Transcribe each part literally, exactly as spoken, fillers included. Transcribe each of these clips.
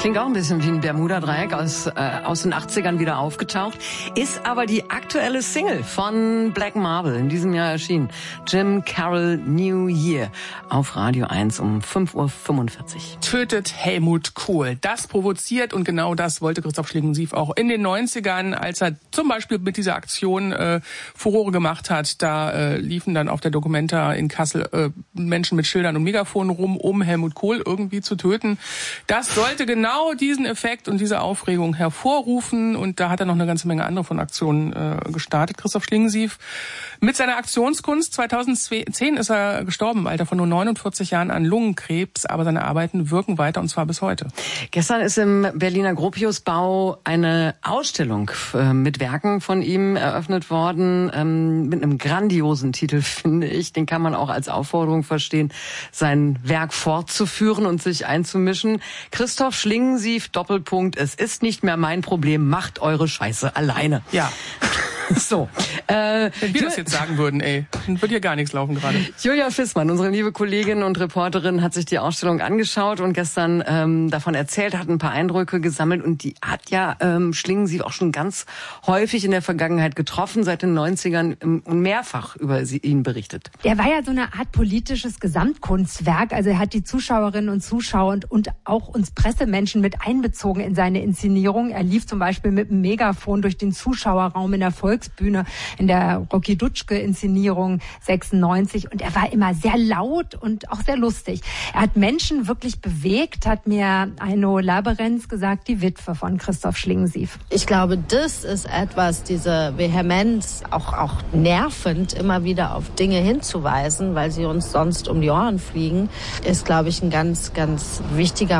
Klingt auch ein bisschen wie ein Bermuda-Dreieck aus, äh, aus den achtzigern wieder aufgetaucht. Ist aber die aktuelle Single von Black Marble, in diesem Jahr erschienen. Jim Carroll New Year auf Radio eins um fünf Uhr fünfundvierzig. Tötet Helmut Kohl. Das provoziert und genau das wollte Christoph Schlingensief auch in den neunzigern, als er zum Beispiel mit dieser Aktion äh, Furore gemacht hat. Da äh, liefen dann auf der Documenta in Kassel äh, Menschen mit Schildern und Megafonen rum, um Helmut Kohl irgendwie zu töten. Das sollte genau diesen Effekt und diese Aufregung hervorrufen. Und da hat er noch eine ganze Menge andere von Aktionen äh, gestartet, Christoph Schlingensief. Mit seiner Aktionskunst zweitausendzehn ist er gestorben im Alter von nur neunundvierzig Jahren an Lungenkrebs. Aber seine Arbeiten wirken weiter und zwar bis heute. Gestern ist im Berliner Gropiusbau eine Ausstellung äh, mit Werken von ihm eröffnet worden. Ähm, mit einem grandiosen Titel, finde ich. Den kann man auch als Aufforderung verstehen, sein Werk fortzuführen und sich einzumischen. Christoph Schlingensief, Doppelpunkt, es ist nicht mehr mein Problem, macht eure Scheiße alleine. Ja. So. Äh, Wenn wir das jetzt sagen würden, ey, dann würde hier gar nichts laufen gerade. Julia Fissmann, unsere liebe Kollegin und Reporterin, hat sich die Ausstellung angeschaut und gestern ähm, davon erzählt, hat ein paar Eindrücke gesammelt und die hat ja ähm, Schlingensief auch schon ganz häufig in der Vergangenheit getroffen, seit den neunzigern ähm, und mehrfach über sie, ihn berichtet. Er war ja so eine Art politisches Gesamtkunstwerk, also er hat die Zuschauerinnen und Zuschauer und, und auch uns Pressemenschen mit einbezogen in seine Inszenierung. Er lief zum Beispiel mit einem Megafon durch den Zuschauerraum in der Volksbühne, in der Rocky Dutschke-Inszenierung sechsundneunzig und er war immer sehr laut und auch sehr lustig. Er hat Menschen wirklich bewegt, hat mir Aino Laberenz gesagt, die Witwe von Christoph Schlingensief. Ich glaube, das ist etwas, diese Vehemenz, auch, auch nervend, immer wieder auf Dinge hinzuweisen, weil sie uns sonst um die Ohren fliegen, ist, glaube ich, ein ganz, ganz wichtiger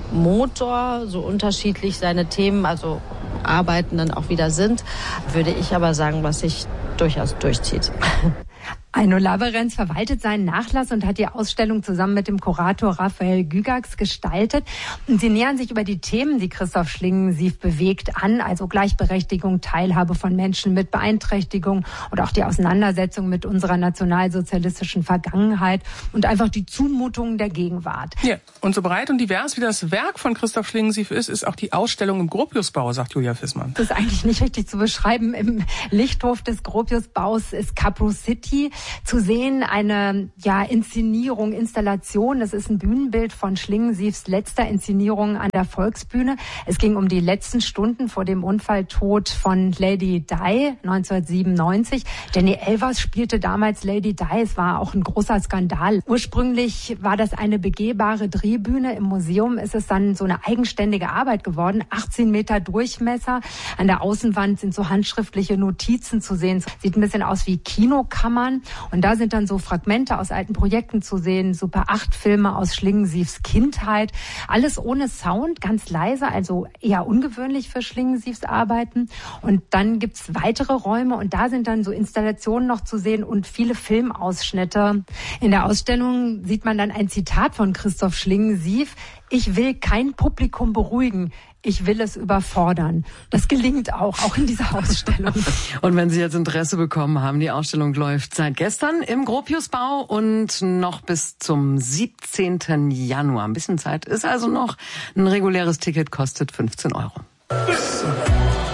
Motor, so unterschiedlich seine Themen, also Arbeiten dann auch wieder sind, würde ich aber sagen, was sich durchaus durchzieht. Aino Laberenz verwaltet seinen Nachlass und hat die Ausstellung zusammen mit dem Kurator Raphael Gygax gestaltet. Und sie nähern sich über die Themen, die Christoph Schlingensief bewegt, an, also Gleichberechtigung, Teilhabe von Menschen mit Beeinträchtigung oder auch die Auseinandersetzung mit unserer nationalsozialistischen Vergangenheit und einfach die Zumutungen der Gegenwart. Ja, und so breit und divers wie das Werk von Christoph Schlingensief ist, ist auch die Ausstellung im Gropiusbau, sagt Julia Fissmann. Das ist eigentlich nicht richtig zu beschreiben. Im Lichthof des Gropiusbaus ist Capro City zu sehen, eine ja Inszenierung, Installation. Das ist ein Bühnenbild von Schlingensiefs letzter Inszenierung an der Volksbühne. Es ging um die letzten Stunden vor dem Unfalltod von Lady Di neunzehnhundertsiebenundneunzig. Jenny Elvers spielte damals Lady Di. Es war auch ein großer Skandal. Ursprünglich war das eine begehbare Drehbühne. Im Museum ist es dann so eine eigenständige Arbeit geworden. achtzehn Meter Durchmesser. An der Außenwand sind so handschriftliche Notizen zu sehen. Sieht ein bisschen aus wie Kinokammern. Und da sind dann so Fragmente aus alten Projekten zu sehen, Super acht Filme aus Schlingensiefs Kindheit. Alles ohne Sound, ganz leise, also eher ungewöhnlich für Schlingensiefs Arbeiten. Und dann gibt's weitere Räume und da sind dann so Installationen noch zu sehen und viele Filmausschnitte. In der Ausstellung sieht man dann ein Zitat von Christoph Schlingensief: Ich will kein Publikum beruhigen. Ich will es überfordern. Das gelingt auch, auch in dieser Ausstellung. Und wenn Sie jetzt Interesse bekommen haben, die Ausstellung läuft seit gestern im Gropiusbau und noch bis zum siebzehnten Januar. Ein bisschen Zeit ist also noch. Ein reguläres Ticket kostet fünfzehn Euro.